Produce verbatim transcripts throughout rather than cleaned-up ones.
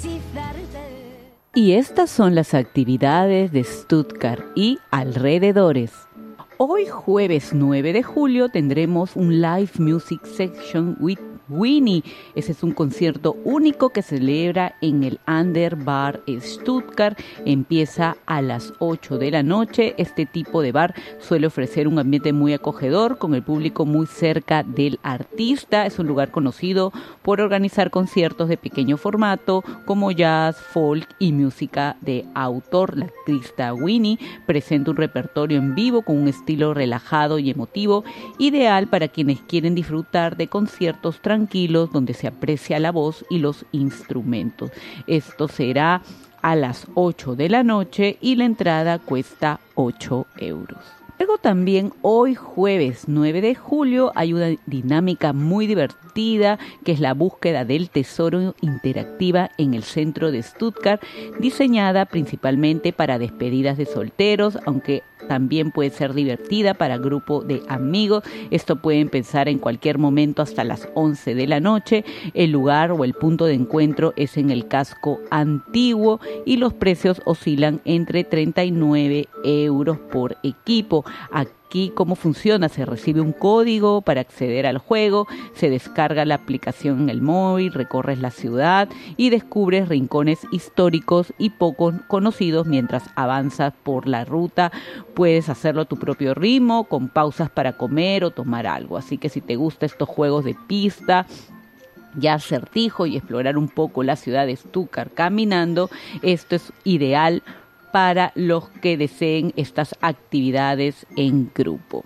Y estas son las actividades de Stuttgart y alrededores. Hoy jueves nueve de julio tendremos un live music section with Winnie. Ese es un concierto único que se celebra en el Underbar Stuttgart. Empieza a las ocho de la noche. Este tipo de bar suele ofrecer un ambiente muy acogedor con el público muy cerca del artista. Es un lugar conocido por organizar conciertos de pequeño formato como jazz, folk y música de autor. La artista Winnie presenta un repertorio en vivo con un estilo relajado y emotivo, ideal para quienes quieren disfrutar de conciertos tranquilos donde se aprecia la voz y los instrumentos. Esto será a las ocho de la noche y la entrada cuesta ocho euros. Luego también hoy jueves nueve de julio hay una dinámica muy divertida que es la búsqueda del tesoro interactiva en el centro de Stuttgart, diseñada principalmente para despedidas de solteros, aunque también puede ser divertida para grupo de amigos. Esto puede empezar en cualquier momento hasta las once de la noche. El lugar o el punto de encuentro es en el casco antiguo y los precios oscilan entre treinta y nueve euros por equipo. Aquí, ¿cómo funciona? Se recibe un código para acceder al juego, se descarga la aplicación en el móvil, recorres la ciudad y descubres rincones históricos y poco conocidos mientras avanzas por la ruta. Puedes hacerlo a tu propio ritmo, con pausas para comer o tomar algo. Así que si te gustan estos juegos de pista, ya acertijo y explorar un poco la ciudad de Stuttgart caminando, esto es ideal para los que deseen estas actividades en grupo.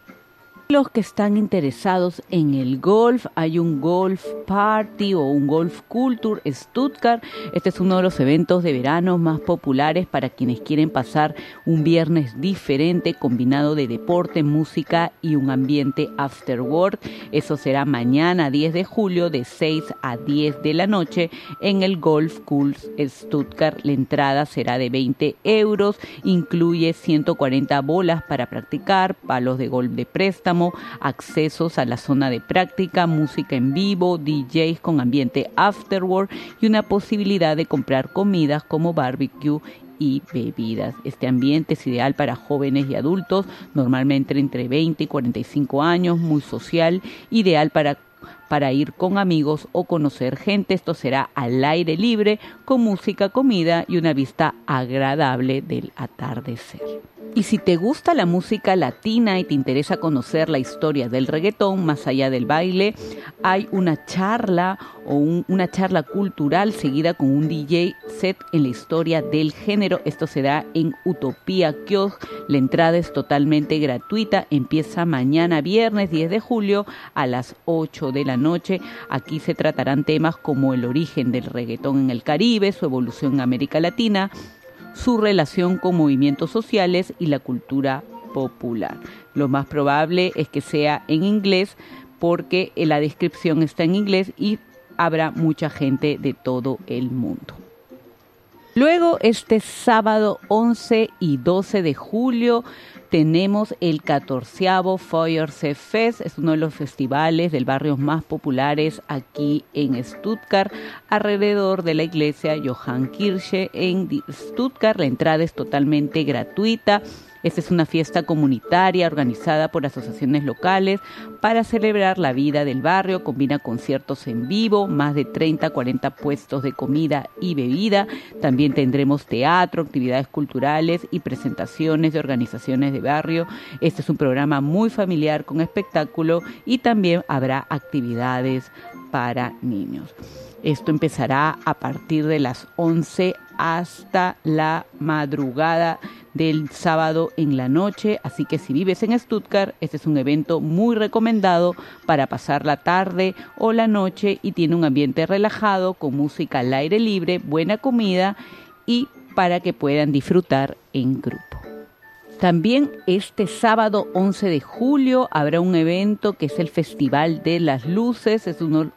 Los que están interesados en el golf, hay un golf party o un golf culture Stuttgart. Este es uno de los eventos de verano más populares para quienes quieren pasar un viernes diferente, combinado de deporte, música y un ambiente after work. Eso será mañana diez de julio de seis a diez de la noche en el Golf Culture Stuttgart. La entrada será de veinte euros, incluye ciento cuarenta bolas para practicar, palos de golf de préstamo, accesos a la zona de práctica, música en vivo, D Js con ambiente afterwork y una posibilidad de comprar comidas como barbecue y bebidas. Este ambiente es ideal para jóvenes y adultos, normalmente entre veinte y cuarenta y cinco años, muy social, ideal para para ir con amigos o conocer gente. Esto será al aire libre, con música, comida y una vista agradable del atardecer. Y si te gusta la música latina y te interesa conocer la historia del reggaetón más allá del baile, hay una charla o un, una charla cultural seguida con un D J set en la historia del género. Esto se da en Utopía Kiosk. La entrada es totalmente gratuita. Empieza mañana viernes diez de julio a las ocho de la noche. Aquí se tratarán temas como el origen del reggaetón en el Caribe, su evolución en América Latina, su relación con movimientos sociales y la cultura popular. Lo más probable es que sea en inglés porque la descripción está en inglés y habrá mucha gente de todo el mundo. Luego, este sábado once y doce de julio, tenemos el catorceavo Feuersee Fest. Es uno de los festivales del barrio más populares aquí en Stuttgart, alrededor de la iglesia Johann Kirche en Stuttgart. La entrada es totalmente gratuita. Esta es una fiesta comunitaria organizada por asociaciones locales para celebrar la vida del barrio. Combina conciertos en vivo, más de treinta a cuarenta puestos de comida y bebida. También tendremos teatro, actividades culturales y presentaciones de organizaciones de barrio. Este es un programa muy familiar con espectáculo y también habrá actividades para niños. Esto empezará a partir de las once hasta la madrugada del sábado en la noche, así que si vives en Stuttgart, este es un evento muy recomendado para pasar la tarde o la noche y tiene un ambiente relajado con música al aire libre, buena comida y para que puedan disfrutar en grupo. También este sábado once de julio habrá un evento que es el Festival de las Luces. Es uno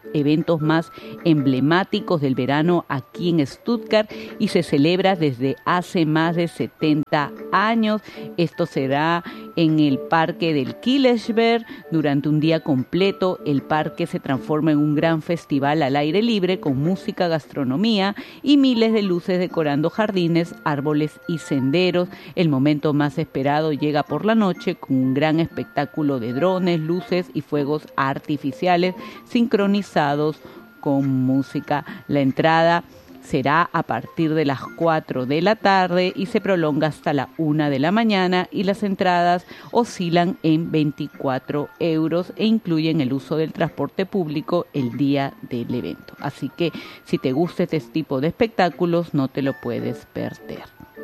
eventos más emblemáticos del verano aquí en Stuttgart y se celebra desde hace más de setenta años. Esto será en el Parque del Killesberg durante un día completo. El parque se transforma en un gran festival al aire libre con música, gastronomía y miles de luces decorando jardines, árboles y senderos. El momento más esperado llega por la noche con un gran espectáculo de drones, luces y fuegos artificiales sincronizados con música. La entrada será a partir de las cuatro de la tarde y se prolonga hasta la una de la mañana, y las entradas oscilan en veinticuatro euros e incluyen el uso del transporte público el día del evento. Así que si te gusta este tipo de espectáculos, no te lo puedes perder.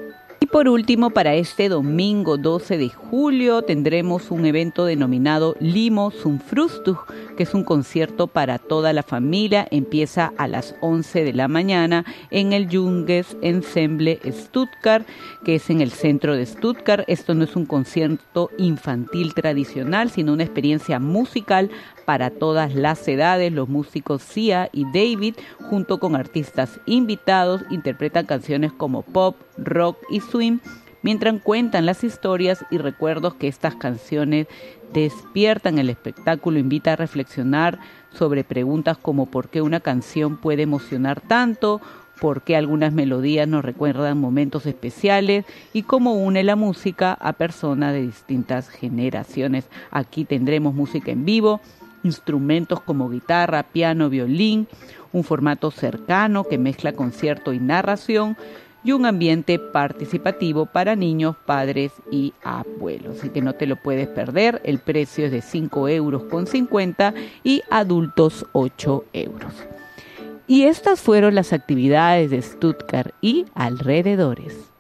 Y por último, para este domingo doce de julio tendremos un evento denominado Limo zum Frühstück, que es un concierto para toda la familia. Empieza a las once de la mañana en el Junges Ensemble Stuttgart, que es en el centro de Stuttgart. Esto no es un concierto infantil tradicional, sino una experiencia musical para todas las edades. Los músicos Sia y David, junto con artistas invitados, interpretan canciones como pop, rock y swing, mientras cuentan las historias y recuerdos que estas canciones despiertan. El espectáculo invita a reflexionar sobre preguntas como por qué una canción puede emocionar tanto, por qué algunas melodías nos recuerdan momentos especiales y cómo une la música a personas de distintas generaciones. Aquí tendremos música en vivo, instrumentos como guitarra, piano, violín, un formato cercano que mezcla concierto y narración, y un ambiente participativo para niños, padres y abuelos. Así que no te lo puedes perder. El precio es de cinco euros con cincuenta y adultos ocho euros. Y estas fueron las actividades de Stuttgart y alrededores.